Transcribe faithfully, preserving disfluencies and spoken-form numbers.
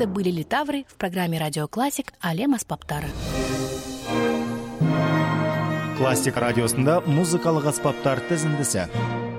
Это были литавры в программе «Радио Классик» «Алем аспаптары». Классик радиосында музыкалык аспаптар тизиндиси.